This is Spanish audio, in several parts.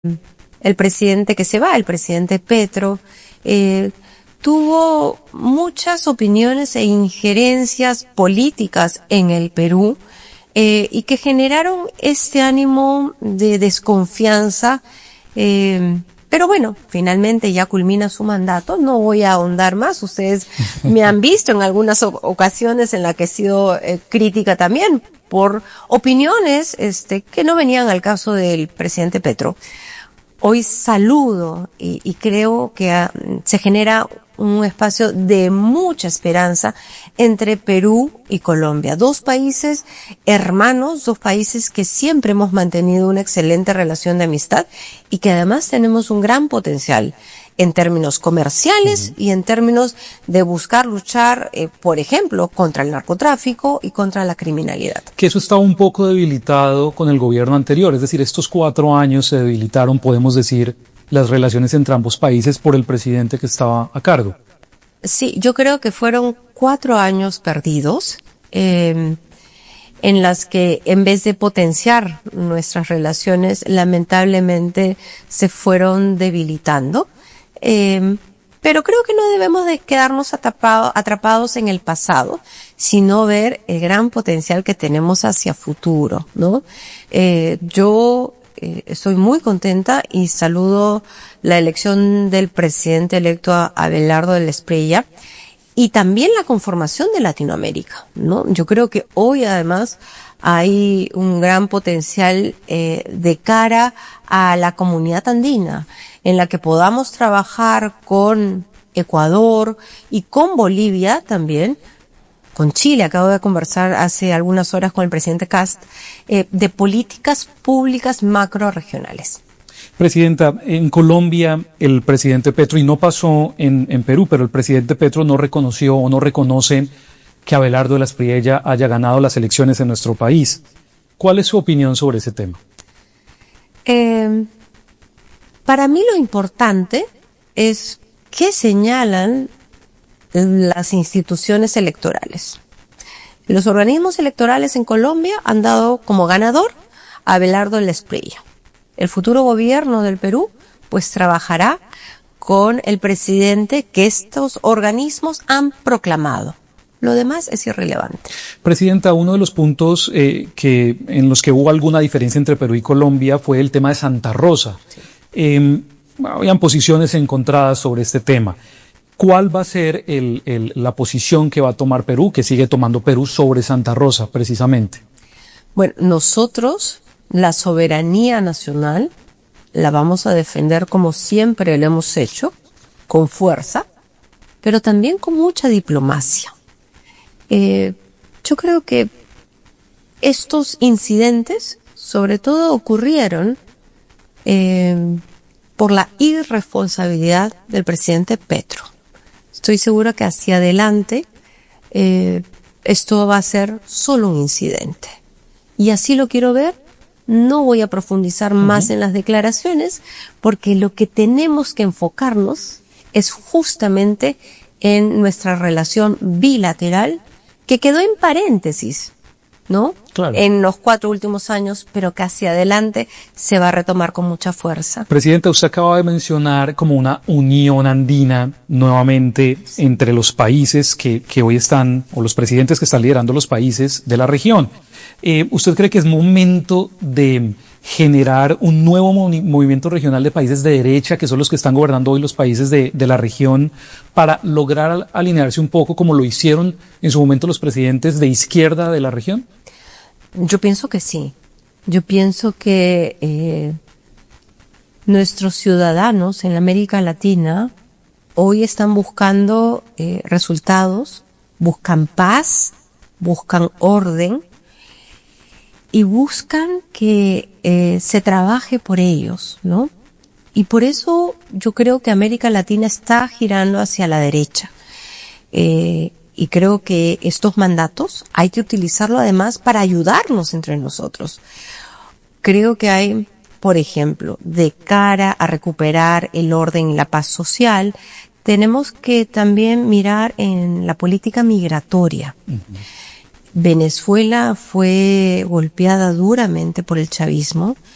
el presidente que se va, el presidente Petro, tuvo muchas opiniones e injerencias políticas en el Perú, y que generaron este ánimo de desconfianza, pero bueno, finalmente ya culmina su mandato. No voy a ahondar más. Ustedes me han visto en algunas ocasiones en las que he sido crítica también por opiniones que no venían al caso del presidente Petro. Hoy saludo y creo que se genera un espacio de mucha esperanza entre Perú y Colombia. Dos países hermanos, dos países que siempre hemos mantenido una excelente relación de amistad y que además tenemos un gran potencial en términos comerciales y en términos de buscar luchar, por ejemplo, contra el narcotráfico y contra la criminalidad. Que eso estaba un poco debilitado con el gobierno anterior, es decir, estos 4 años se debilitaron, podemos decir, las relaciones entre ambos países por el presidente que estaba a cargo. Sí, yo creo que fueron 4 años perdidos, en las que en vez de potenciar nuestras relaciones, lamentablemente se fueron debilitando. Pero creo que no debemos de quedarnos atrapados en el pasado, sino ver el gran potencial que tenemos hacia futuro, ¿no? Yo estoy muy contenta y saludo la elección del presidente electo Abelardo del Espriella y también la conformación de Latinoamérica, ¿no? Yo creo que hoy además hay un gran potencial de cara a la comunidad andina, en la que podamos trabajar con Ecuador y con Bolivia también, con Chile. Acabo de conversar hace algunas horas con el presidente Kast, de políticas públicas macrorregionales. Presidenta, en Colombia el presidente Petro, y no pasó en Perú, pero el presidente Petro no reconoció o no reconoce que Abelardo de la Espriella haya ganado las elecciones en nuestro país. ¿Cuál es su opinión sobre ese tema? Para mí lo importante es qué señalan las instituciones electorales. Los organismos electorales en Colombia han dado como ganador a Abelardo de la Espriella. El futuro gobierno del Perú pues trabajará con el presidente que estos organismos han proclamado. Lo demás es irrelevante. Presidenta, uno de los puntos en los que hubo alguna diferencia entre Perú y Colombia fue el tema de Santa Rosa. Sí. Habían posiciones encontradas sobre este tema. ¿Cuál va a ser la posición que va a tomar Perú, que sigue tomando Perú sobre Santa Rosa, precisamente? Bueno, nosotros la soberanía nacional la vamos a defender como siempre lo hemos hecho, con fuerza, pero también con mucha diplomacia. Yo creo que estos incidentes, sobre todo, ocurrieron por la irresponsabilidad del presidente Petro. Estoy segura que hacia adelante esto va a ser solo un incidente. Y así lo quiero ver. No voy a profundizar más en las declaraciones, porque lo que tenemos que enfocarnos es justamente en nuestra relación bilateral, que quedó en paréntesis, ¿no? Claro. En los 4 últimos años, pero que hacia adelante se va a retomar con mucha fuerza. Presidenta, usted acaba de mencionar como una unión andina nuevamente entre los países que hoy están, o los presidentes que están liderando los países de la región. ¿Usted cree que es momento de generar un nuevo movimiento regional de países de derecha, que son los que están gobernando hoy los países de la región, para lograr alinearse un poco como lo hicieron en su momento los presidentes de izquierda de la región? Yo pienso que sí. Yo pienso que nuestros ciudadanos en América Latina hoy están buscando resultados, buscan paz, buscan orden y buscan que se trabaje por ellos, ¿no? Y por eso yo creo que América Latina está girando hacia la derecha. Y creo que estos mandatos hay que utilizarlo además para ayudarnos entre nosotros. Creo que hay, por ejemplo, de cara a recuperar el orden y la paz social, tenemos que también mirar en la política migratoria. Venezuela fue golpeada duramente por el chavismo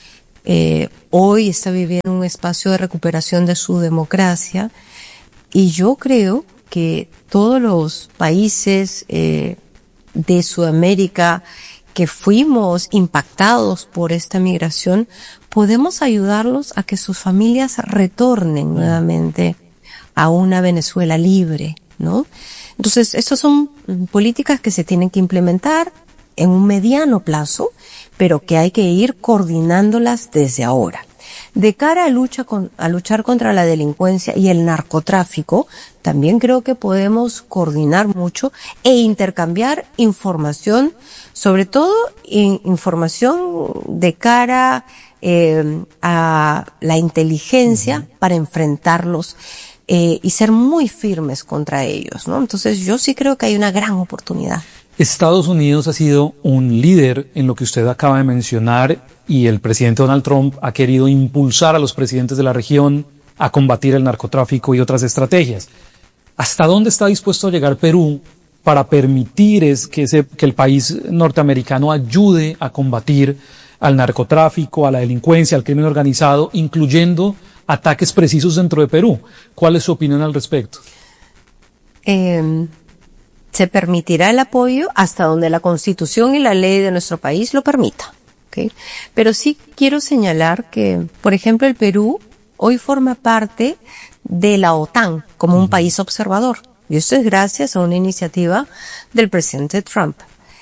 hoy está viviendo un espacio de recuperación de su democracia, y yo creo que todos los países de Sudamérica que fuimos impactados por esta migración, podemos ayudarlos a que sus familias retornen nuevamente a una Venezuela libre, ¿no? Entonces, estas son políticas que se tienen que implementar en un mediano plazo, pero que hay que ir coordinándolas desde ahora. De cara a luchar contra la delincuencia y el narcotráfico, también creo que podemos coordinar mucho e intercambiar información, sobre todo información de cara a la inteligencia para enfrentarlos y ser muy firmes contra ellos, ¿no? Entonces yo sí creo que hay una gran oportunidad. Estados Unidos ha sido un líder en lo que usted acaba de mencionar, y el presidente Donald Trump ha querido impulsar a los presidentes de la región a combatir el narcotráfico y otras estrategias. ¿Hasta dónde está dispuesto a llegar Perú para permitir que el país norteamericano ayude a combatir al narcotráfico, a la delincuencia, al crimen organizado, incluyendo ataques precisos dentro de Perú? ¿Cuál es su opinión al respecto? Se permitirá el apoyo hasta donde la Constitución y la ley de nuestro país lo permita, ¿okay? Pero sí quiero señalar que, por ejemplo, el Perú hoy forma parte de la OTAN como un país observador. Y esto es gracias a una iniciativa del presidente Trump.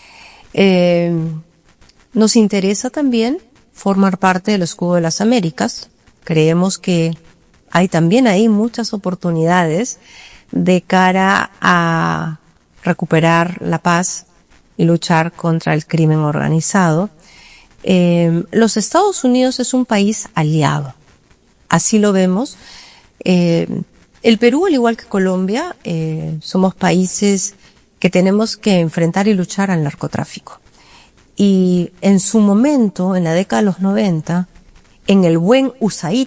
Nos interesa también formar parte del Escudo de las Américas. Creemos que hay también ahí muchas oportunidades de cara a recuperar la paz y luchar contra el crimen organizado. Los Estados Unidos es un país aliado. Así lo vemos. El Perú, al igual que Colombia, somos países que tenemos que enfrentar y luchar al narcotráfico. Y en su momento, en la década de los 90, en el buen USAID,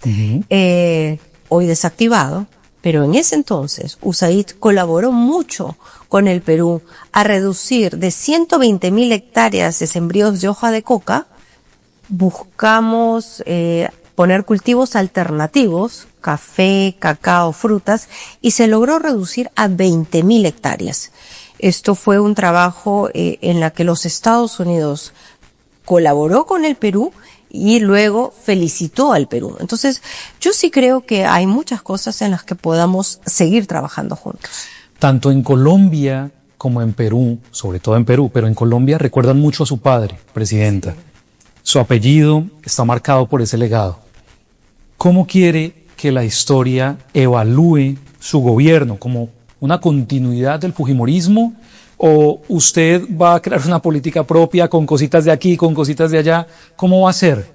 hoy desactivado, pero en ese entonces USAID colaboró mucho con el Perú a reducir de 120.000 hectáreas de sembríos de hoja de coca. Buscamos poner cultivos alternativos, café, cacao, frutas, y se logró reducir a 20.000 hectáreas. Esto fue un trabajo en la que los Estados Unidos colaboró con el Perú y luego felicitó al Perú. Entonces, yo sí creo que hay muchas cosas en las que podamos seguir trabajando juntos. Tanto en Colombia como en Perú, sobre todo en Perú, pero en Colombia recuerdan mucho a su padre, presidenta. Sí. Su apellido está marcado por ese legado. ¿Cómo quiere que la historia evalúe su gobierno? ¿Como una continuidad del fujimorismo? ¿O usted va a crear una política propia con cositas de aquí, con cositas de allá? ¿Cómo va a ser?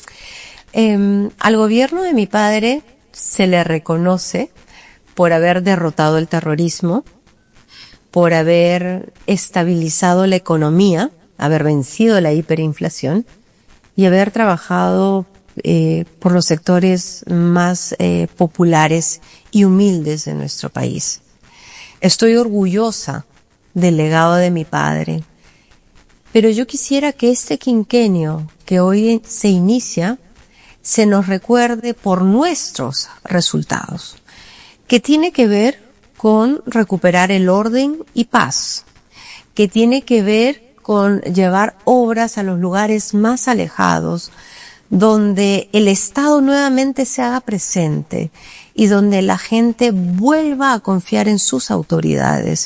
Al gobierno de mi padre se le reconoce por haber derrotado el terrorismo, por haber estabilizado la economía, haber vencido la hiperinflación y haber trabajado por los sectores más populares y humildes de nuestro país. Estoy orgullosa del legado de mi padre, pero yo quisiera que este quinquenio que hoy se inicia se nos recuerde por nuestros resultados, que tiene que ver con recuperar el orden y paz, que tiene que ver con llevar obras a los lugares más alejados, donde el Estado nuevamente se haga presente y donde la gente vuelva a confiar en sus autoridades.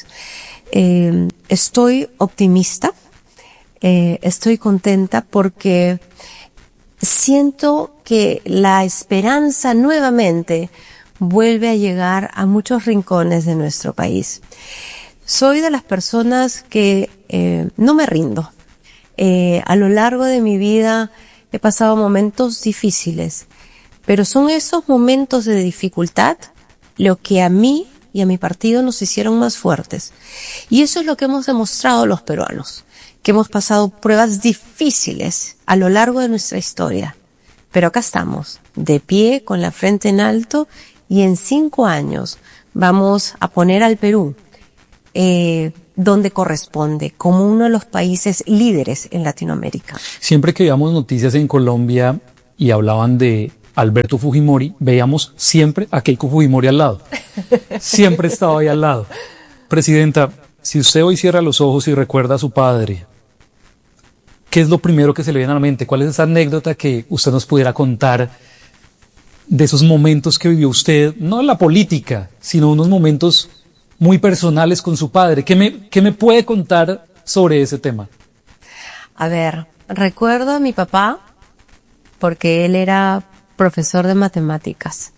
Estoy optimista, estoy contenta porque siento que la esperanza nuevamente vuelve a llegar a muchos rincones de nuestro país. Soy de las personas que no me rindo. A lo largo de mi vida he pasado momentos difíciles, pero son esos momentos de dificultad lo que a mí y a mi partido nos hicieron más fuertes. Y eso es lo que hemos demostrado los peruanos, que hemos pasado pruebas difíciles a lo largo de nuestra historia. Pero acá estamos, de pie, con la frente en alto, y en 5 años vamos a poner al Perú donde corresponde, como uno de los países líderes en Latinoamérica. Siempre que veamos noticias en Colombia y hablaban de Alberto Fujimori, veíamos siempre a Keiko Fujimori al lado. Siempre estaba ahí al lado. Presidenta, si usted hoy cierra los ojos y recuerda a su padre, ¿qué es lo primero que se le viene a la mente? ¿Cuál es esa anécdota que usted nos pudiera contar de esos momentos que vivió usted, no en la política, sino unos momentos muy personales con su padre? ¿Qué me puede contar sobre ese tema? A ver, recuerdo a mi papá porque él era profesor de matemáticas,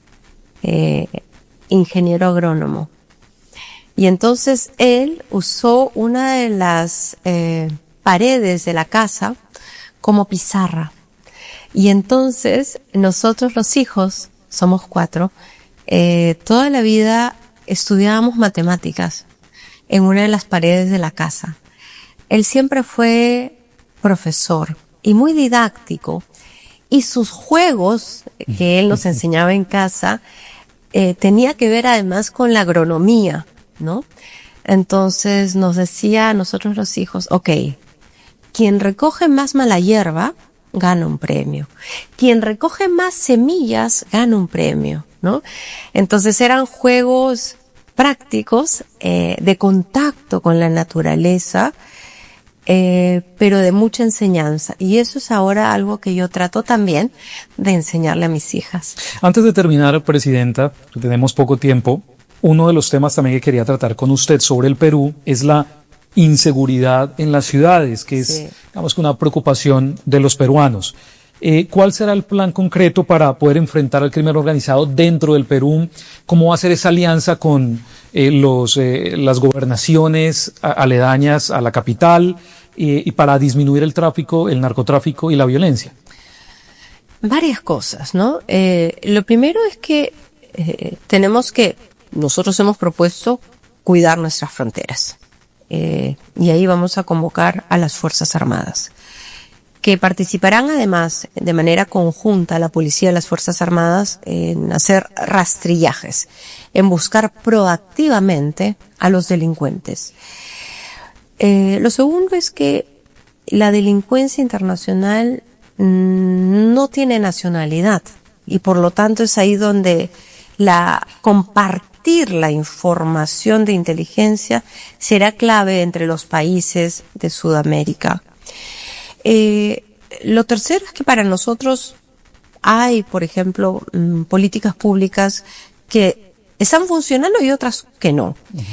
ingeniero agrónomo. Y entonces él usó una de las paredes de la casa como pizarra. Y entonces nosotros los hijos, somos 4, toda la vida estudiábamos matemáticas en una de las paredes de la casa. Él siempre fue profesor y muy didáctico, y sus juegos que él nos enseñaba en casa tenía que ver además con la agronomía, ¿no? Entonces nos decía a nosotros los hijos, okay, quien recoge más mala hierba gana un premio. Quien recoge más semillas gana un premio, ¿no? Entonces eran juegos prácticos de contacto con la naturaleza, pero de mucha enseñanza. Y eso es ahora algo que yo trato también de enseñarle a mis hijas. Antes de terminar, Presidenta, tenemos poco tiempo, uno de los temas también que quería tratar con usted sobre el Perú es la inseguridad en las ciudades, que es, digamos, una preocupación de los peruanos. ¿Cuál será el plan concreto para poder enfrentar al crimen organizado dentro del Perú? ¿Cómo va a ser esa alianza con las gobernaciones aledañas a la capital y para disminuir el tráfico, el narcotráfico y la violencia? Varias cosas, ¿no? Lo primero es que nosotros hemos propuesto cuidar nuestras fronteras. Y ahí vamos a convocar a las Fuerzas Armadas, que participarán además de manera conjunta la policía y las Fuerzas Armadas en hacer rastrillajes, en buscar proactivamente a los delincuentes. Lo segundo es que la delincuencia internacional no tiene nacionalidad y por lo tanto es ahí donde compartir la información de inteligencia será clave entre los países de Sudamérica. Lo tercero es que para nosotros hay, por ejemplo, políticas públicas que están funcionando y otras que no.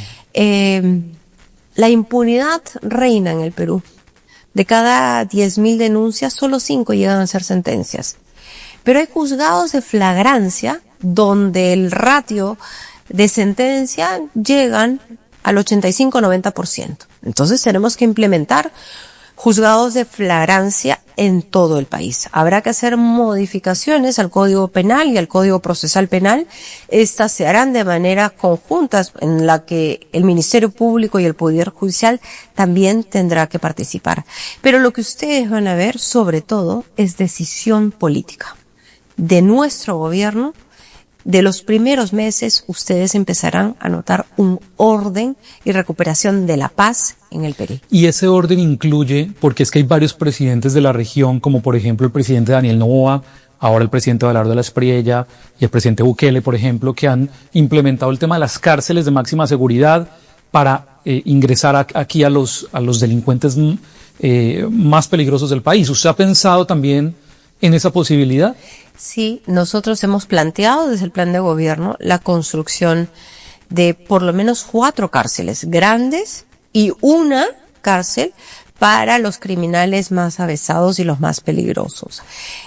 La impunidad reina en el Perú. De cada 10.000 denuncias, solo 5 llegan a ser sentencias. Pero hay juzgados de flagrancia donde el ratio de sentencia llegan al 85-90%. Entonces tenemos que implementar juzgados de flagrancia en todo el país. Habrá que hacer modificaciones al Código Penal y al Código Procesal Penal. Estas se harán de manera conjuntas en la que el Ministerio Público y el Poder Judicial también tendrá que participar. Pero lo que ustedes van a ver, sobre todo, es decisión política de nuestro gobierno. De los primeros meses, ustedes empezarán a notar un orden y recuperación de la paz en el Perú. Y ese orden incluye, porque es que hay varios presidentes de la región, como por ejemplo el presidente Daniel Noboa, ahora el presidente Abelardo de la Espriella y el presidente Bukele, por ejemplo, que han implementado el tema de las cárceles de máxima seguridad para ingresar aquí a los delincuentes más peligrosos del país. ¿Usted ha pensado también en esa posibilidad? Sí, nosotros hemos planteado desde el plan de gobierno la construcción de por lo menos 4 cárceles grandes y una cárcel para los criminales más avesados y los más peligrosos.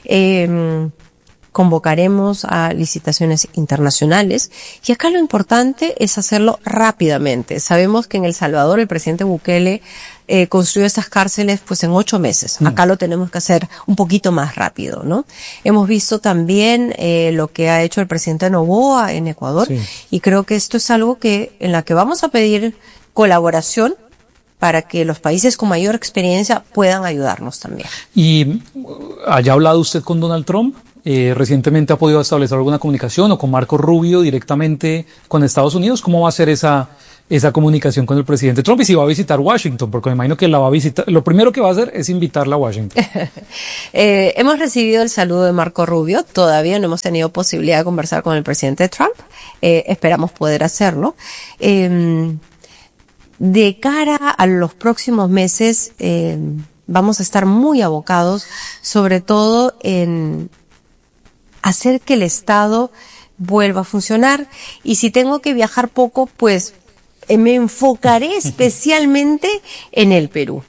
Convocaremos a licitaciones internacionales y acá lo importante es hacerlo rápidamente. Sabemos que en El Salvador el presidente Bukele construyó estas cárceles pues en 8 meses. Acá lo tenemos que hacer un poquito más rápido, ¿no? Hemos visto también lo que ha hecho el presidente Noboa en Ecuador, y creo que esto es algo en la que vamos a pedir colaboración para que los países con mayor experiencia puedan ayudarnos también. ¿Y haya hablado usted con Donald Trump? ¿Recientemente ha podido establecer alguna comunicación o con Marco Rubio directamente con Estados Unidos? ¿Cómo va a ser esa comunicación con el presidente Trump y si va a visitar Washington? Porque me imagino que la va a visitar. Lo primero que va a hacer es invitarla a Washington. Hemos recibido el saludo de Marco Rubio. Todavía no hemos tenido posibilidad de conversar con el presidente Trump. Esperamos poder hacerlo. De cara a los próximos meses, vamos a estar muy abocados, sobre todo en hacer que el Estado vuelva a funcionar. Y si tengo que viajar poco, pues me enfocaré especialmente en el Perú.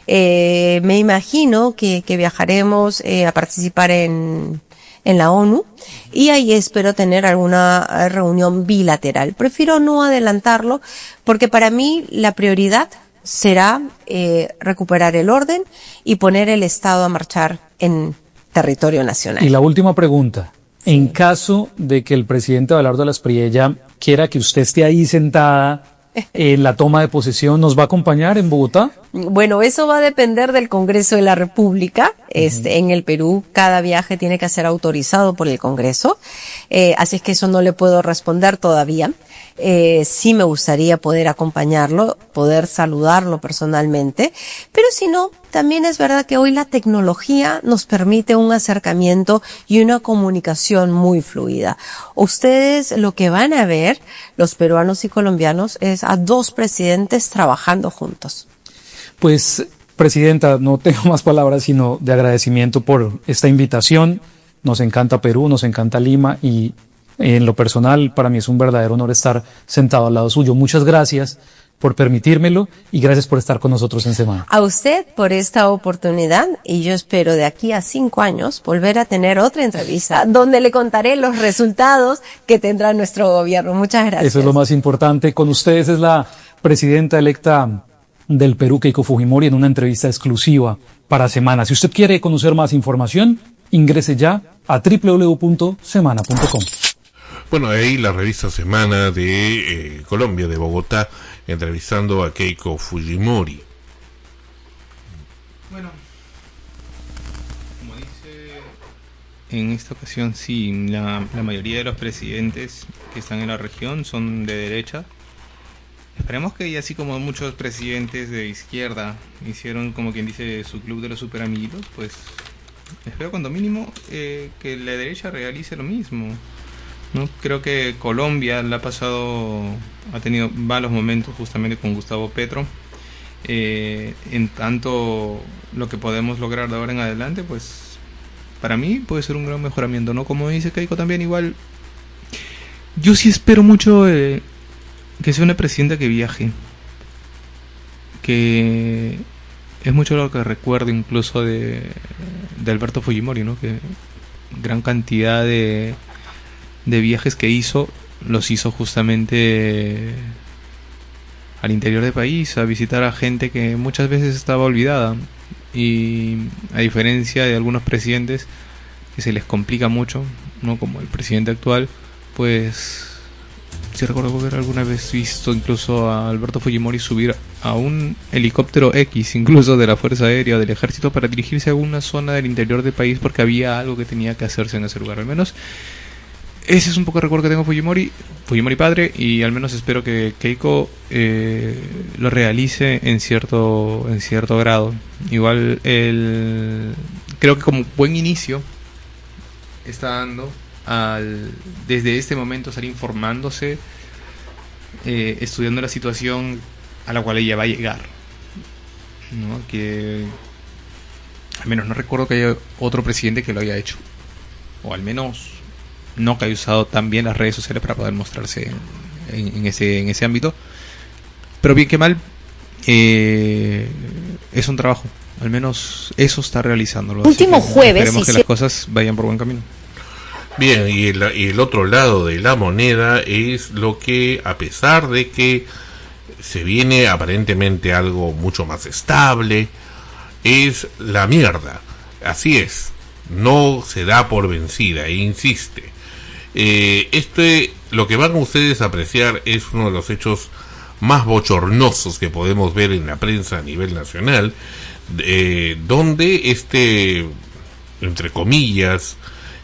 Me imagino que viajaremos a participar en la ONU y ahí espero tener alguna reunión bilateral. Prefiero no adelantarlo porque para mí la prioridad será recuperar el orden y poner el Estado a marchar en territorio nacional. Y la última pregunta. En caso de que el presidente Abelardo Laspriella quiera que usted esté ahí sentada en la toma de posesión, ¿nos va a acompañar en Bogotá? Bueno, eso va a depender del Congreso de la República. En el Perú, cada viaje tiene que ser autorizado por el Congreso. Así es que eso no le puedo responder todavía. Sí me gustaría poder acompañarlo, poder saludarlo personalmente. Pero si no, también es verdad que hoy la tecnología nos permite un acercamiento y una comunicación muy fluida. Ustedes lo que van a ver, los peruanos y colombianos, es a dos presidentes trabajando juntos. Pues, presidenta, no tengo más palabras sino de agradecimiento por esta invitación. Nos encanta Perú, nos encanta Lima y en lo personal para mí es un verdadero honor estar sentado al lado suyo. Muchas gracias por permitírmelo y gracias por estar con nosotros en Semana. A usted por esta oportunidad y yo espero de aquí a 5 años volver a tener otra entrevista donde le contaré los resultados que tendrá nuestro gobierno. Muchas gracias. Eso es lo más importante. Con ustedes es la presidenta electa del Perú, Keiko Fujimori, en una entrevista exclusiva para Semana. Si usted quiere conocer más información, ingrese ya a www.semana.com. Bueno, ahí la revista Semana de Colombia, de Bogotá, entrevistando a Keiko Fujimori. Bueno, como dice, en esta ocasión sí, la mayoría de los presidentes que están en la región son de derecha. Esperemos que, y así como muchos presidentes de izquierda hicieron, como quien dice, su club de los superamiguitos, pues espero cuando mínimo que la derecha realice lo mismo, ¿no? Creo que Colombia ha tenido malos momentos justamente con Gustavo Petro. En tanto, lo que podemos lograr de ahora en adelante, pues para mí puede ser un gran mejoramiento, ¿no? Como dice Keiko también, igual yo sí espero mucho que sea una presidenta que viaje, que es mucho lo que recuerdo incluso de Alberto Fujimori, ¿no? Que gran cantidad de viajes que hizo, los hizo justamente al interior del país, a visitar a gente que muchas veces estaba olvidada, y a diferencia de algunos presidentes que se les complica mucho, ¿no? Como el presidente actual, pues sí recuerdo haber alguna vez visto incluso a Alberto Fujimori subir a un helicóptero X, incluso de la Fuerza Aérea o del Ejército, para dirigirse a una zona del interior del país porque había algo que tenía que hacerse en ese lugar. Al menos ese es un poco el recuerdo que tengo de Fujimori padre, y al menos espero que Keiko lo realice en cierto grado. Igual creo que como buen inicio está dando desde este momento estar informándose, estudiando la situación a la cual ella va a llegar, ¿no? Que al menos no recuerdo que haya otro presidente que lo haya hecho, o al menos no que haya usado tan bien las redes sociales para poder mostrarse en ese ámbito. Pero bien que mal, es un trabajo, al menos eso está realizándolo. Último jueves, esperemos que las cosas vayan por buen camino. Bien, y el otro lado de la moneda es lo que, a pesar de que se viene aparentemente algo mucho más estable, es la mierda. Así es, no se da por vencida e insiste. Lo que van ustedes a apreciar es uno de los hechos más bochornosos que podemos ver en la prensa a nivel nacional, donde entre comillas,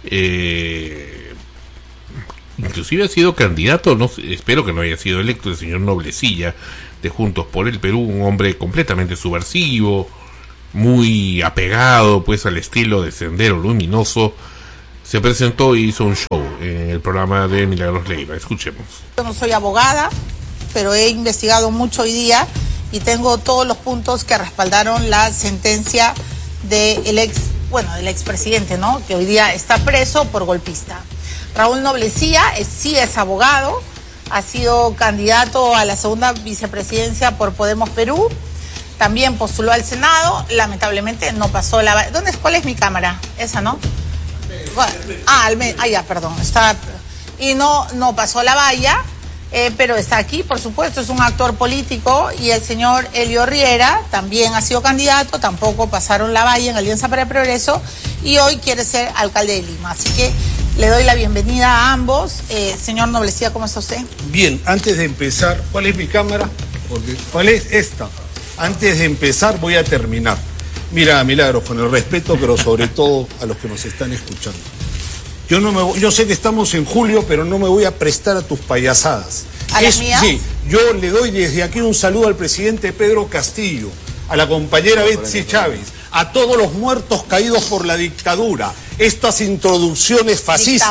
inclusive ha sido candidato, no, espero que no haya sido electo, el señor Noblecilla de Juntos por el Perú, un hombre completamente subversivo, muy apegado pues al estilo de Sendero Luminoso, se presentó y hizo un show en el programa de Milagros Leiva. Escuchemos. Yo no soy abogada, pero he investigado mucho hoy día y tengo todos los puntos que respaldaron la sentencia del expresidente, ¿no? Que hoy día está preso por golpista. Raúl Noblecilla sí es abogado, ha sido candidato a la segunda vicepresidencia por Podemos Perú, también postuló al Senado, lamentablemente no pasó la... ¿Cuál es mi cámara? Esa, ¿no? Ya, perdón, está... Y no pasó la valla, pero está aquí, por supuesto, es un actor político, y el señor Elio Riera también ha sido candidato, tampoco pasaron la valla en Alianza para el Progreso, y hoy quiere ser alcalde de Lima, así que le doy la bienvenida a ambos. Señor Noblecilla, ¿cómo está usted? Bien, antes de empezar, ¿cuál es mi cámara? ¿Cuál es esta? Antes de empezar voy a terminar. Mira, Milagros, con el respeto, pero sobre todo a los que nos están escuchando. Yo sé que estamos en julio, pero no me voy a prestar a tus payasadas. ¿A las mías? Sí, yo le doy desde aquí un saludo al presidente Pedro Castillo, a la compañera Betsy Chávez, a todos los muertos caídos por la dictadura. Estas introducciones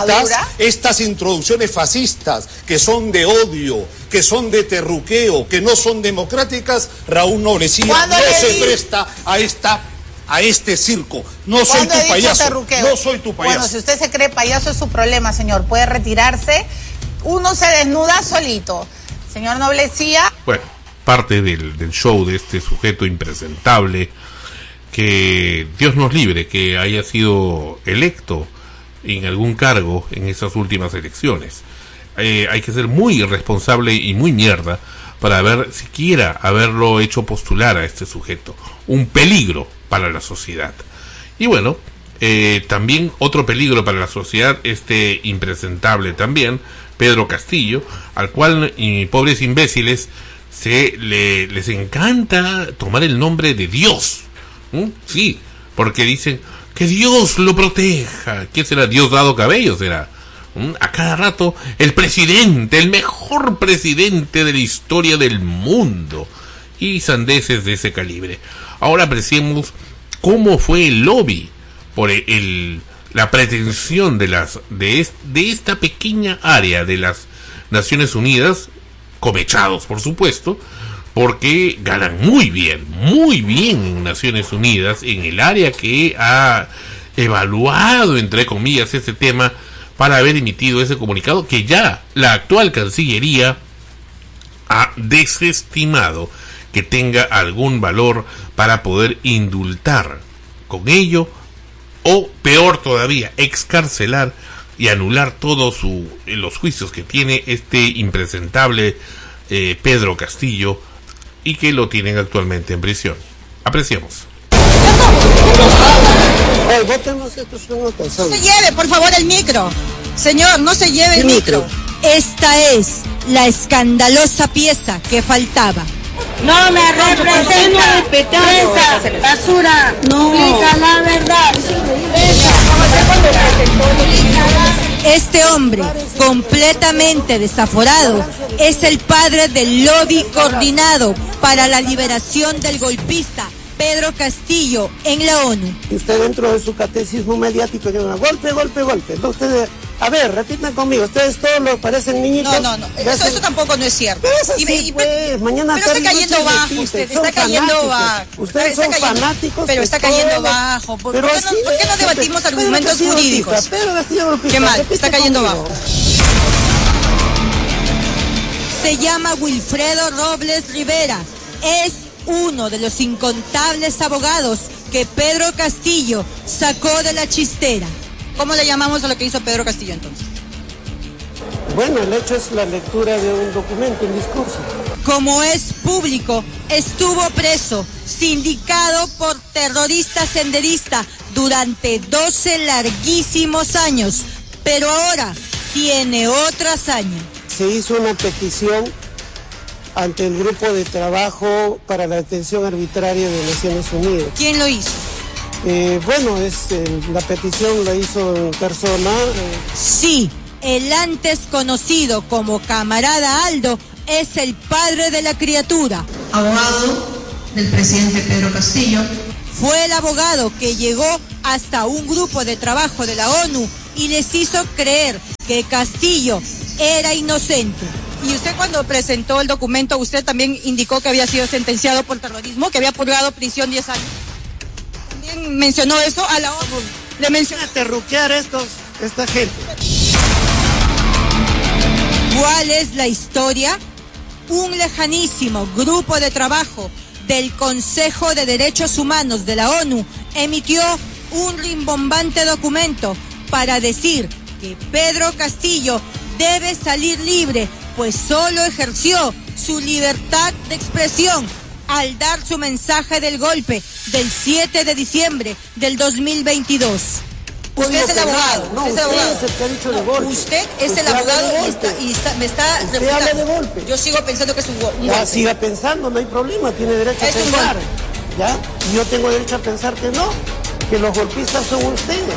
fascistas que son de odio, que son de terruqueo, que no son democráticas, Raúl Noblecilla no se presta a este circo. No soy tu payaso. No soy tu payaso. Bueno, si usted se cree payaso es su problema, señor. Puede retirarse. Uno se desnuda solito. Señor Noblecilla. Bueno, parte del show de este sujeto impresentable, que Dios nos libre que haya sido electo en algún cargo en esas últimas elecciones. Hay que ser muy irresponsable y muy mierda para siquiera haberlo hecho postular a este sujeto. Un peligro para la sociedad. Y bueno, también otro peligro para la sociedad, impresentable también, Pedro Castillo, al cual, pobres imbéciles, les encanta tomar el nombre de Dios. Sí, porque dicen que Dios lo proteja. ¿Quién será? Diosdado Cabello será. A cada rato el presidente, el mejor presidente de la historia del mundo, y sandeces de ese calibre. Ahora apreciemos cómo fue el lobby por la pretensión de esta pequeña área de las Naciones Unidas, comechados por supuesto, porque ganan muy bien en Naciones Unidas, en el área que ha evaluado, entre comillas, ese tema, para haber emitido ese comunicado que ya la actual Cancillería ha desestimado que tenga algún valor para poder indultar con ello, o peor todavía, excarcelar y anular todos los juicios que tiene este impresentable Pedro Castillo, y que lo tienen actualmente en prisión. Apreciemos. No se lleve, por favor, el micro. Señor, no se lleve el micro. Esta es la escandalosa pieza que faltaba. No me representa, prensa, basura, no. Explica la verdad. Este hombre, completamente desaforado, es el padre del lobby coordinado para la liberación del golpista Pedro Castillo en la ONU. Usted, dentro de su catecismo mediático, golpe. No, ustedes, a ver, repitan conmigo, ustedes todos lo parecen niñitos. No, eso tampoco no es cierto. Pero es así, pues, mañana pero está cayendo bajo, usted está cayendo bajo. Ustedes son fanáticos. Pero está cayendo bajo. ¿Por qué no debatimos argumentos jurídicos? Qué mal, está cayendo bajo. Se llama Wilfredo Robles Rivera. Es uno de los incontables abogados que Pedro Castillo sacó de la chistera. ¿Cómo le llamamos a lo que hizo Pedro Castillo entonces? Bueno, el hecho es la lectura de un documento, un discurso. Como es público, estuvo preso, sindicado por terrorista senderista durante 12 larguísimos años, pero ahora tiene otra hazaña. Se hizo una petición ante el grupo de trabajo para la detención arbitraria de Naciones Unidas. ¿Quién lo hizo? La petición la hizo en persona. Sí, el antes conocido como Camarada Aldo es el padre de la criatura. Abogado del presidente Pedro Castillo. Fue el abogado que llegó hasta un grupo de trabajo de la ONU y les hizo creer que Castillo era inocente. Y usted cuando presentó el documento, usted también indicó que había sido sentenciado por terrorismo, que había purgado prisión 10 años. También mencionó eso a la ONU. Le mencionó a terruquear esta gente. ¿Cuál es la historia? Un lejanísimo grupo de trabajo del Consejo de Derechos Humanos de la ONU emitió un rimbombante documento para decir que Pedro Castillo debe salir libre, pues solo ejerció su libertad de expresión al dar su mensaje del golpe del 7 de diciembre del 2022. Usted es el abogado. No, usted es el que ha dicho de golpe. Usted es el abogado me está refutando. Habla de golpe. Yo sigo pensando que es un golpe. Ya, siga pensando, no hay problema, tiene derecho a pensar. ¿Ya? Y yo tengo derecho a pensar que no, que los golpistas son ustedes.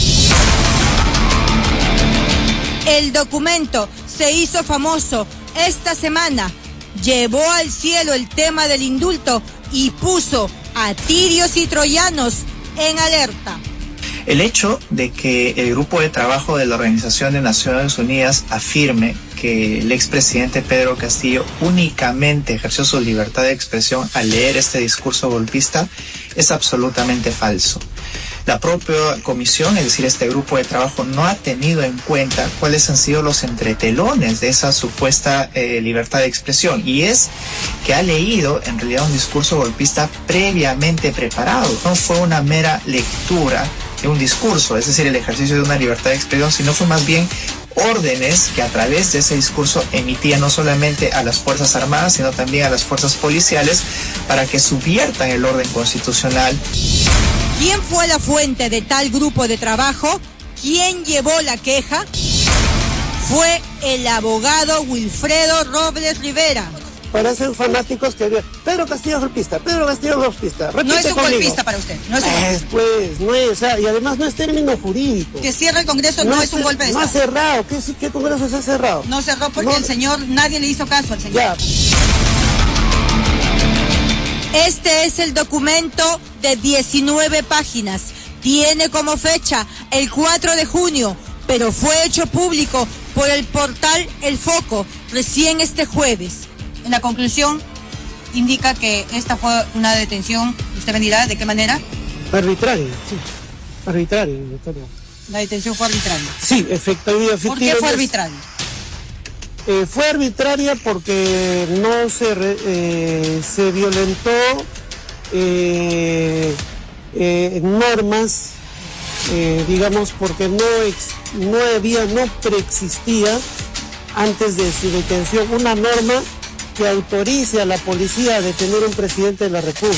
El documento se hizo famoso esta semana, llevó al cielo el tema del indulto y puso a tirios y troyanos en alerta. El hecho de que el grupo de trabajo de la Organización de Naciones Unidas afirme que el expresidente Pedro Castillo únicamente ejerció su libertad de expresión al leer este discurso golpista es absolutamente falso. La propia comisión, es decir, este grupo de trabajo, no ha tenido en cuenta cuáles han sido los entretelones de esa supuesta libertad de expresión, y es que ha leído en realidad un discurso golpista previamente preparado. No fue una mera lectura de un discurso, es decir, el ejercicio de una libertad de expresión, sino fue más bien órdenes que a través de ese discurso emitía no solamente a las Fuerzas Armadas, sino también a las fuerzas policiales para que subviertan el orden constitucional. ¿Quién fue la fuente de tal grupo de trabajo? ¿Quién llevó la queja? Fue el abogado Wilfredo Robles Rivera. Parecen fanáticos que Pedro Castillo es golpista, Pedro Castillo es golpista. Repite no es un conmigo. Golpista para usted. No es un no es, o sea, y además no es término jurídico. Que cierre el Congreso no es un golpe de Estado. No ha cerrado, ¿qué Congreso se ha cerrado? No cerró porque el señor, nadie le hizo caso al señor. Ya. Este es el documento de 19 páginas. Tiene como fecha el 4 de junio, pero fue hecho público por el portal El Foco recién este jueves. En la conclusión, indica que esta fue una detención, ¿usted me dirá de qué manera? Arbitraria, sí. Arbitraria. La detención fue arbitraria. Sí, efectivamente. ¿Por qué fue arbitraria? Fue arbitraria porque no se violentó normas, digamos, porque no preexistía antes de su detención una norma que autorice a la policía a detener a un presidente de la República.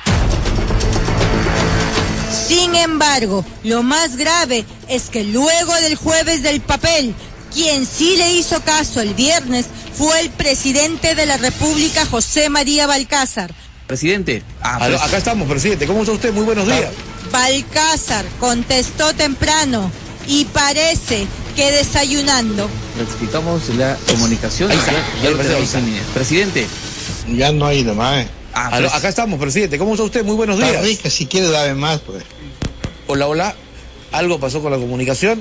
Sin embargo, lo más grave es que luego del jueves del papel, quien sí le hizo caso el viernes fue el presidente de la República, José María Balcázar. Presidente. Acá estamos, presidente. ¿Cómo está usted? Muy buenos días. Balcázar contestó temprano y parece que desayunando. Le explicamos la comunicación. Ya lo tenemos en línea. Presidente. Ya no hay demás. Acá estamos, presidente. ¿Cómo está usted? Muy buenos días. Rica, si quiere dame más, pues. Hola. ¿Algo pasó con la comunicación?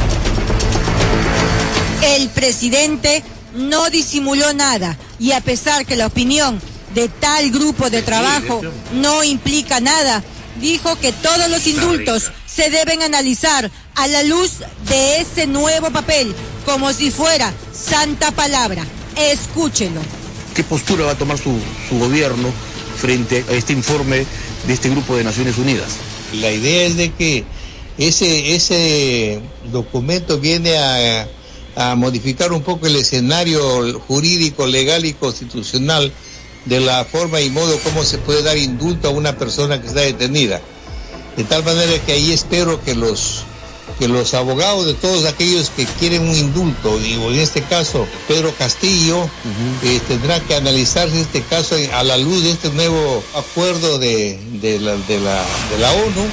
El presidente no disimuló nada y a pesar que la opinión de tal grupo de trabajo no implica nada, dijo que todos los indultos se deben analizar a la luz de ese nuevo papel, como si fuera santa palabra. Escúchelo. ¿Qué postura va a tomar su gobierno frente a este informe de este grupo de Naciones Unidas? La idea es de que ese documento viene a modificar un poco el escenario jurídico, legal y constitucional de la forma y modo como se puede dar indulto a una persona que está detenida. De tal manera que ahí espero que los que los abogados de todos aquellos que quieren un indulto, digo, en este caso Pedro Castillo, tendrá que analizarse este caso a la luz de este nuevo acuerdo de la ONU.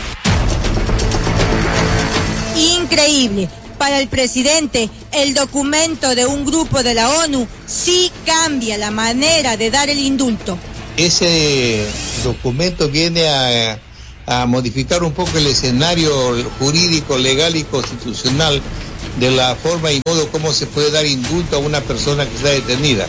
Increíble. Para el presidente, el documento de un grupo de la ONU sí cambia la manera de dar el indulto. Ese documento viene a modificar un poco el escenario jurídico, legal y constitucional de la forma y modo como se puede dar indulto a una persona que está detenida.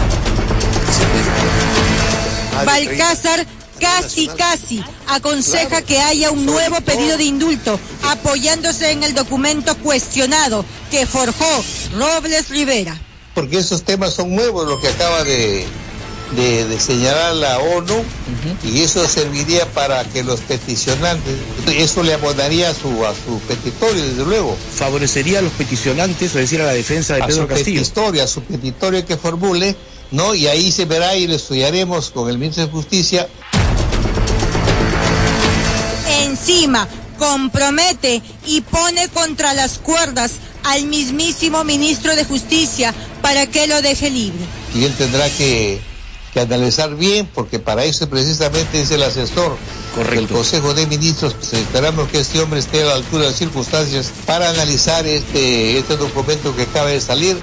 Balcázar casi aconseja que haya un nuevo pedido de indulto, apoyándose en el documento cuestionado que forjó Robles Rivera. Porque esos temas son nuevos, lo que acaba de señalar la ONU, y eso serviría para que los peticionantes, eso le abonaría a su petitorio, desde luego. Favorecería a los peticionantes, es decir, a la defensa de Pedro Castillo. A su petitorio que formule, ¿no? Y ahí se verá y lo estudiaremos con el ministro de Justicia. Encima, compromete y pone contra las cuerdas al mismísimo ministro de Justicia para que lo deje libre. Y él tendrá que analizar bien, porque para eso precisamente es el asesor del Consejo de Ministros. Esperamos que este hombre esté a la altura de las circunstancias para analizar este documento que acaba de salir.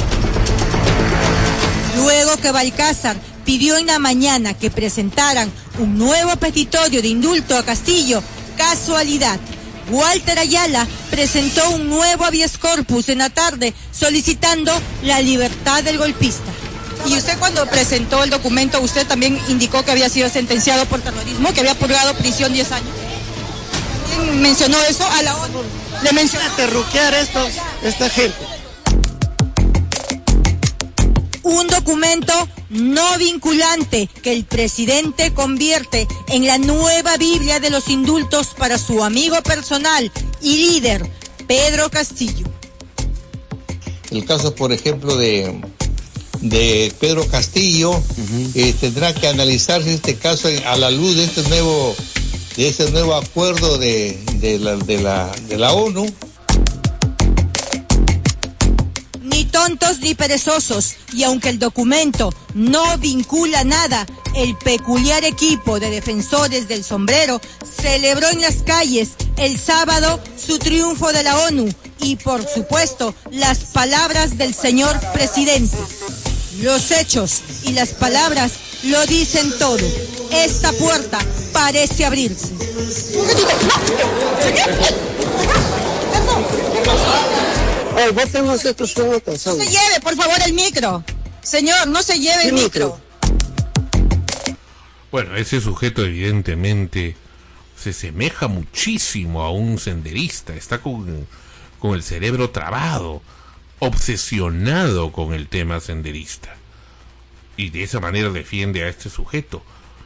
Luego que Balcázar pidió en la mañana que presentaran un nuevo petitorio de indulto a Castillo, casualidad, Walter Ayala presentó un nuevo habeas corpus en la tarde solicitando la libertad del golpista. Y usted, cuando presentó el documento, usted también indicó que había sido sentenciado por terrorismo, que había purgado prisión 10 años. ¿Quién mencionó eso a la ONU? Le mencionó a terruquear esta gente. Un documento no vinculante que el presidente convierte en la nueva Biblia de los indultos para su amigo personal y líder, Pedro Castillo. El caso, por ejemplo, de Pedro Castillo, tendrá que analizarse este caso a la luz de este nuevo acuerdo de la ONU. Ni tontos ni perezosos, y aunque el documento no vincula nada, el peculiar equipo de defensores del sombrero celebró en las calles el sábado su triunfo de la ONU y, por supuesto, las palabras del señor presidente. Los hechos y las palabras lo dicen todo. Esta puerta parece abrirse. No se lleve, por favor, el micro. Señor, no se lleve el micro. Bueno, ese sujeto evidentemente se semeja muchísimo a un senderista. Está con el cerebro trabado, obsesionado con el tema senderista. Y de esa manera defiende a este sujeto.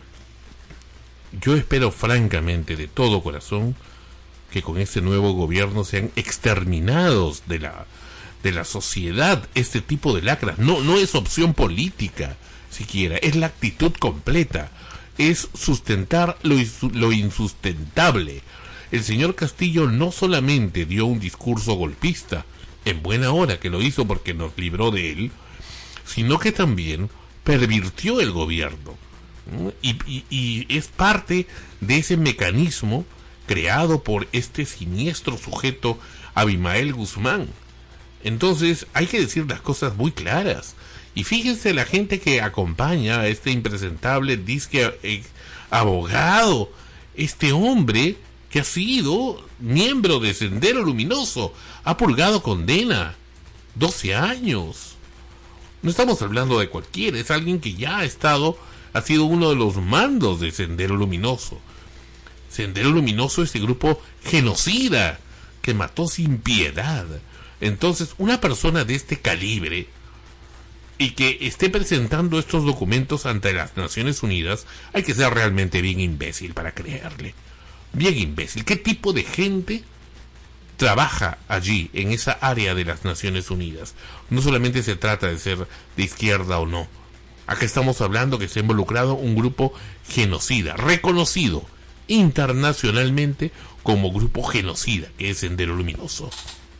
Yo espero francamente, de todo corazón, que con este nuevo gobierno sean exterminados de la sociedad este tipo de lacras. No es opción política siquiera, es la actitud completa, es sustentar lo insustentable. El señor Castillo no solamente dio un discurso golpista, en buena hora que lo hizo porque nos libró de él, sino que también pervirtió el gobierno, ¿no? Y es parte de ese mecanismo creado por este siniestro sujeto Abimael Guzmán. Entonces hay que decir las cosas muy claras. Y fíjense la gente que acompaña a este impresentable disque abogado, este hombre que ha sido miembro de Sendero Luminoso, ha purgado condena, 12 años. No estamos hablando de cualquiera, es alguien que ya ha sido uno de los mandos de Sendero Luminoso. Sendero Luminoso, este grupo genocida que mató sin piedad. Entonces, una persona de este calibre y que esté presentando estos documentos ante las Naciones Unidas, hay que ser realmente bien imbécil para creerle. Bien imbécil. ¿Qué tipo de gente trabaja allí, en esa área de las Naciones Unidas? No solamente se trata de ser de izquierda o no. Acá estamos hablando que se ha involucrado un grupo genocida, reconocido internacionalmente como grupo genocida que es Sendero Luminoso.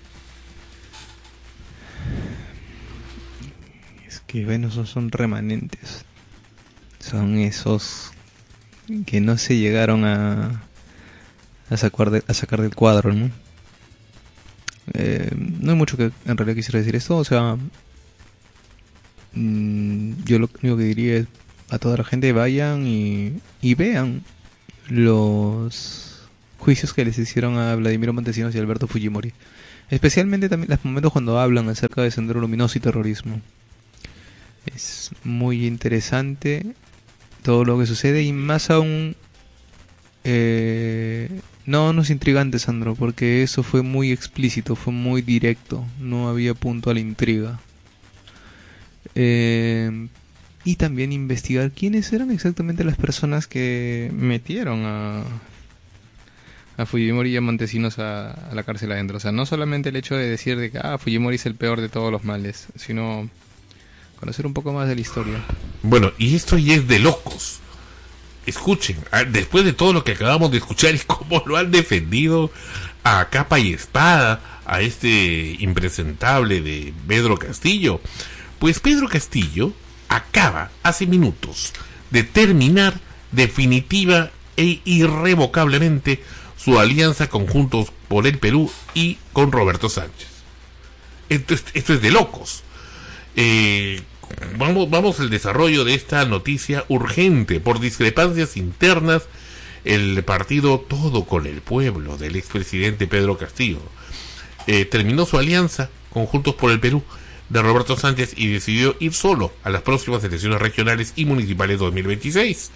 Es que bueno, esos son remanentes, son esos que no se llegaron a sacar del cuadro, ¿no? No hay mucho que en realidad quisiera decir esto, o sea, yo lo único que diría es a toda la gente: vayan y vean los juicios que les hicieron a Vladimiro Montesinos y Alberto Fujimori, especialmente también los momentos cuando hablan acerca de Sendero Luminoso y terrorismo. Es muy interesante todo lo que sucede, y más aún no es intrigante, Sandro, porque eso fue muy explícito, fue muy directo, no había punto a la intriga. Y también investigar quiénes eran exactamente las personas que metieron a Fujimori y a Montesinos a la cárcel adentro. O sea, no solamente el hecho de decir de que Fujimori es el peor de todos los males, sino conocer un poco más de la historia. Bueno, y esto ya es de locos. Escuchen, después de todo lo que acabamos de escuchar y cómo lo han defendido a capa y espada a este impresentable de Pedro Castillo, pues Pedro Castillo acaba hace minutos de terminar definitiva e irrevocablemente su alianza con Juntos por el Perú y con Roberto Sánchez. Esto es de locos. Vamos al desarrollo de esta noticia urgente. Por discrepancias internas, el partido Todo con el Pueblo del expresidente Pedro Castillo terminó su alianza con Juntos por el Perú de Roberto Sánchez y decidió ir solo a las próximas elecciones regionales y municipales 2026.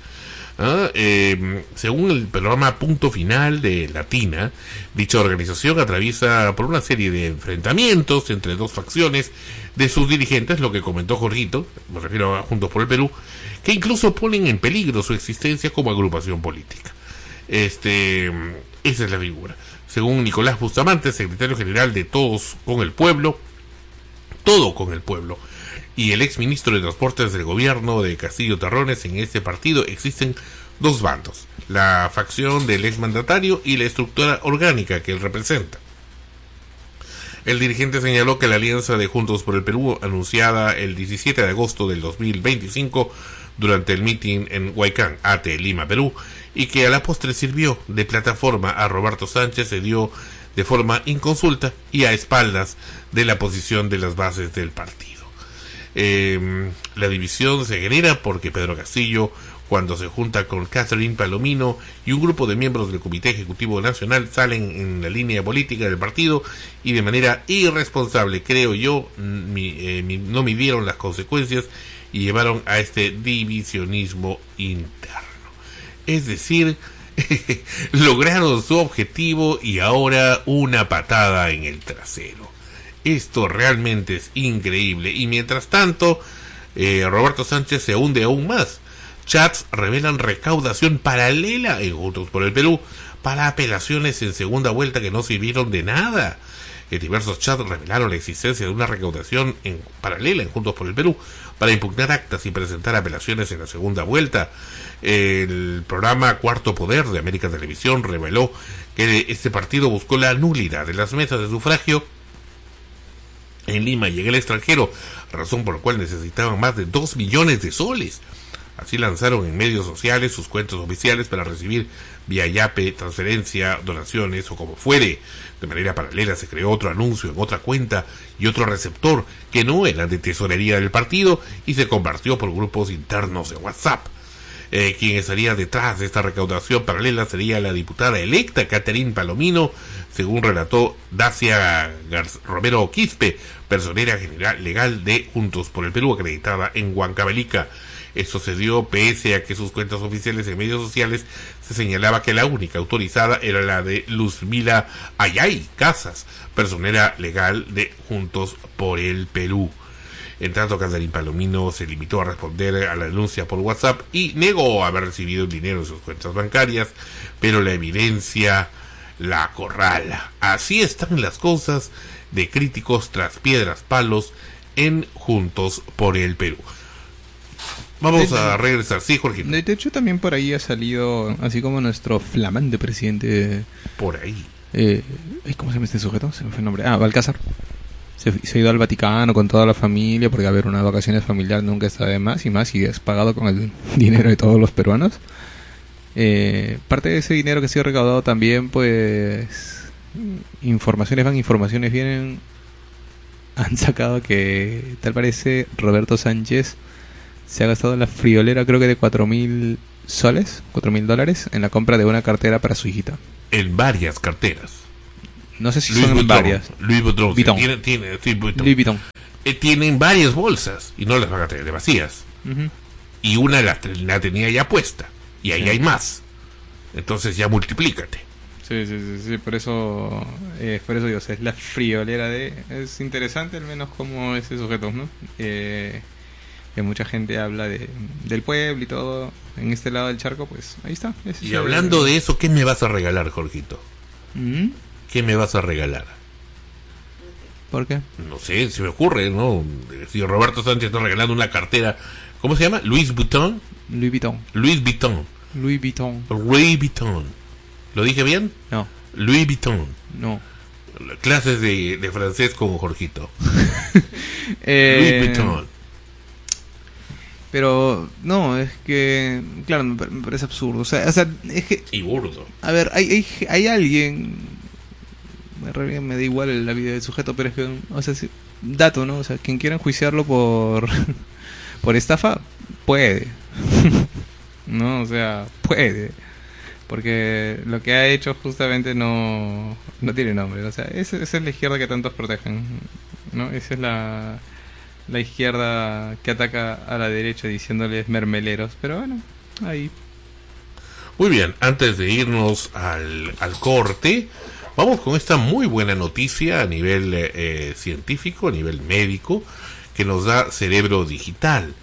Según el programa Punto Final de Latina, dicha organización atraviesa por una serie de enfrentamientos entre dos facciones de sus dirigentes, lo que comentó Jorgito, me refiero a Juntos por el Perú, que incluso ponen en peligro su existencia como agrupación política. Esa es la figura. Según Nicolás Bustamante, secretario general de Todo con el Pueblo, y el exministro de Transportes del gobierno de Castillo Terrones, en este partido existen dos bandos: la facción del exmandatario y la estructura orgánica que él representa. El dirigente señaló que la alianza de Juntos por el Perú, anunciada el 17 de agosto del 2025 durante el meeting en Huaycán, ATE, Lima, Perú, y que a la postre sirvió de plataforma a Roberto Sánchez, se dio de forma inconsulta y a espaldas de la posición de las bases del partido. La división se genera porque Pedro Castillo, cuando se junta con Catherine Palomino y un grupo de miembros del Comité Ejecutivo Nacional, salen en la línea política del partido y de manera irresponsable, creo yo, no midieron las consecuencias y llevaron a este divisionismo interno. Es decir, lograron su objetivo y ahora una patada en el trasero. Esto realmente es increíble. Y mientras tanto, Roberto Sánchez se hunde aún más. Chats revelan recaudación paralela en Juntos por el Perú para apelaciones en segunda vuelta que no sirvieron de nada. Diversos chats revelaron la existencia de una recaudación paralela en Juntos por el Perú para impugnar actas y presentar apelaciones en la segunda vuelta. El programa Cuarto Poder de América Televisión reveló que este partido buscó la nulidad de las mesas de sufragio en Lima y en el extranjero, razón por la cual necesitaban más de 2 millones de soles. Así lanzaron en medios sociales sus cuentas oficiales para recibir vía Yape, transferencia, donaciones o como fuere. De manera paralela se creó otro anuncio en otra cuenta y otro receptor que no era de tesorería del partido y se compartió por grupos internos de WhatsApp. Quien estaría detrás de esta recaudación paralela sería la diputada electa Catherine Palomino, según relató Dacia Romero Quispe, personera general legal de Juntos por el Perú, acreditada en Huancavelica. Esto se dio pese a que sus cuentas oficiales en medios sociales se señalaba que la única autorizada era la de Luzmila Ayay Casas, personera legal de Juntos por el Perú. En tanto, Catherine Palomino se limitó a responder a la denuncia por WhatsApp y negó haber recibido el dinero en sus cuentas bancarias, pero la evidencia la acorrala. Así están las cosas de críticos tras piedras palos en Juntos por el Perú. Vamos a regresar. Sí, Jorge. De hecho, también por ahí ha salido, así como nuestro flamante presidente. Por ahí. ¿Cómo se llama este sujeto? Se me fue el nombre. Balcázar. Se ha ido al Vaticano con toda la familia, porque a ver, unas vacaciones familiares nunca está de más, y más si es pagado con el dinero de todos los peruanos. Parte de ese dinero que ha sido recaudado también, pues, informaciones vienen. Han sacado que, tal parece, Roberto Sánchez se ha gastado en la friolera, creo que de 4.000 soles, $4.000, en la compra de una cartera para su hijita. En varias carteras. No sé si son en varias. Louis Vuitton. Vuitton. Louis Vuitton. Tienen varias bolsas y no las van a tener vacías. Y una la tenía ya puesta. Y ahí hay más. Entonces ya multiplícate. Sí, por eso digo, es la friolera de... Es interesante al menos como ese sujeto, ¿no? Que mucha gente habla del pueblo y todo en este lado del charco, pues ahí está. Y hablando de eso, ¿qué me vas a regalar, Jorgito? ¿Qué me vas a regalar? ¿Por qué? No sé, se me ocurre, ¿no? Si Roberto Sánchez está regalando una cartera, ¿cómo se llama? Louis Vuitton. ¿Lo dije bien? No. Louis Vuitton. No. Clases de francés con Jorgito. Louis Vuitton. Pero, no, es que, claro, me parece absurdo. O sea, es que... Y burdo. A ver, hay alguien... Me da igual la vida del sujeto, pero es que, o sea, dato, ¿no? O sea, quien quiera enjuiciarlo por estafa, puede. ¿No? O sea, puede. Porque lo que ha hecho justamente no tiene nombre. O sea, esa es la izquierda que tantos protegen, ¿no? Esa es la izquierda que ataca a la derecha diciéndoles mermeleros. Pero bueno, ahí. Muy bien, antes de irnos al corte, vamos con esta muy buena noticia a nivel científico, a nivel médico, que nos da Cerebro Digital.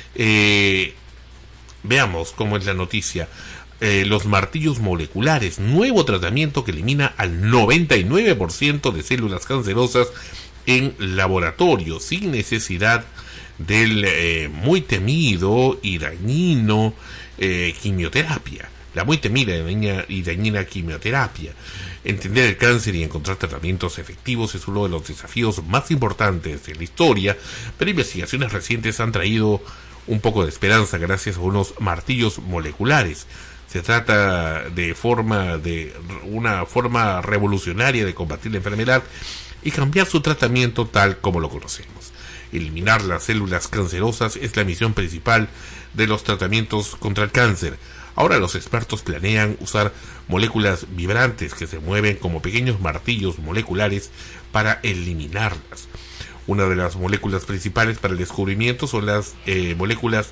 Veamos cómo es la noticia. Los martillos moleculares, nuevo tratamiento que elimina al 99% de células cancerosas en laboratorio, sin necesidad del muy temido y dañino quimioterapia. La muy temida y dañina quimioterapia. Entender el cáncer y encontrar tratamientos efectivos es uno de los desafíos más importantes de la historia, pero investigaciones recientes han traído un poco de esperanza gracias a unos martillos moleculares. Se trata de una forma revolucionaria de combatir la enfermedad y cambiar su tratamiento tal como lo conocemos. Eliminar las células cancerosas es la misión principal de los tratamientos contra el cáncer. Ahora los expertos planean usar moléculas vibrantes que se mueven como pequeños martillos moleculares para eliminarlas. Una de las principales para el descubrimiento son las moléculas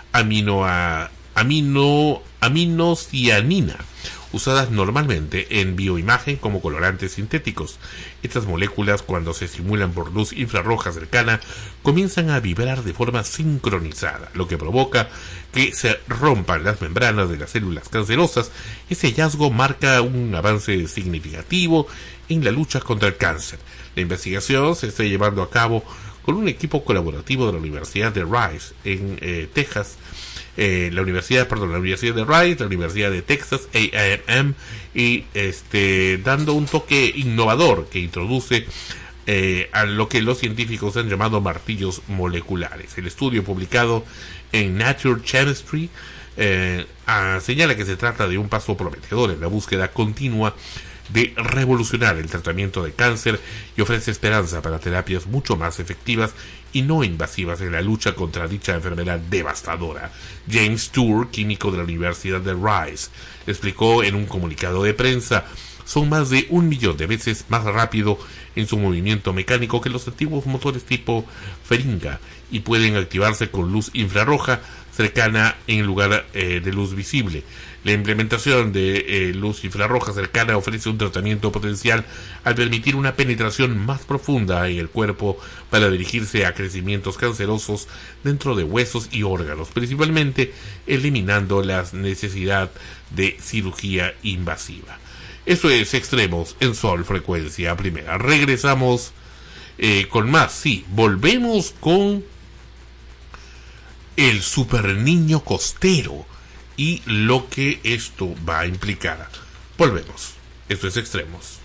aminocianina, usadas normalmente en bioimagen como colorantes sintéticos. Estas moléculas, cuando se estimulan por luz infrarroja cercana, comienzan a vibrar de forma sincronizada, lo que provoca que se rompan las membranas de las células cancerosas. Ese hallazgo marca un avance significativo en la lucha contra el cáncer. La investigación se está llevando a cabo con un equipo colaborativo de la Universidad de Rice en Texas, la Universidad de Rice, la Universidad de Texas, A&M, y dando un toque innovador que introduce a lo que los científicos han llamado martillos moleculares. El estudio publicado en Nature Chemistry señala que se trata de un paso prometedor en la búsqueda continua de revolucionar el tratamiento de cáncer y ofrece esperanza para terapias mucho más efectivas y no invasivas en la lucha contra dicha enfermedad devastadora. James Tour, químico de la Universidad de Rice, explicó en un comunicado de prensa: son más de 1 millón de veces más rápido en su movimiento mecánico que los antiguos motores tipo Feringa y pueden activarse con luz infrarroja cercana en lugar de luz visible. La implementación de luz infrarroja cercana ofrece un tratamiento potencial al permitir una penetración más profunda en el cuerpo para dirigirse a crecimientos cancerosos dentro de huesos y órganos, principalmente eliminando la necesidad de cirugía invasiva. Eso es Extremos en Sol Frecuencia Primera. Regresamos con más. Sí, volvemos con el super niño costero y lo que esto va a implicar. Volvemos. Esto es Extremos.